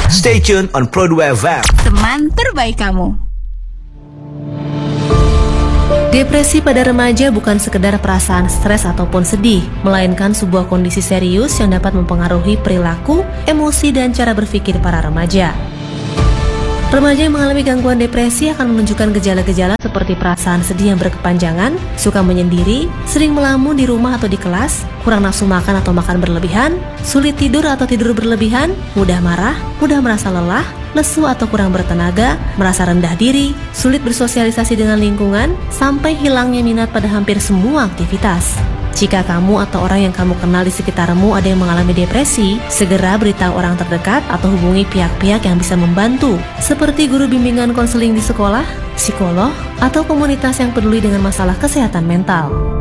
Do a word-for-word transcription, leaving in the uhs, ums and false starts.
Stay tuned on Pro dua F M. Teman terbaik kamu. Depresi pada remaja bukan sekedar perasaan stres ataupun sedih, melainkan sebuah kondisi serius yang dapat mempengaruhi perilaku, emosi, dan cara berpikir para remaja. Remaja yang mengalami gangguan depresi akan menunjukkan gejala-gejala seperti perasaan sedih yang berkepanjangan, suka menyendiri, sering melamun di rumah atau di kelas, kurang nafsu makan atau makan berlebihan, sulit tidur atau tidur berlebihan, mudah marah, mudah merasa lelah, lesu atau kurang bertenaga, merasa rendah diri, sulit bersosialisasi dengan lingkungan, sampai hilangnya minat pada hampir semua aktivitas. Jika kamu atau orang yang kamu kenal di sekitarmu ada yang mengalami depresi, segera beritahu orang terdekat atau hubungi pihak-pihak yang bisa membantu, seperti guru bimbingan konseling di sekolah, psikolog, atau komunitas yang peduli dengan masalah kesehatan mental.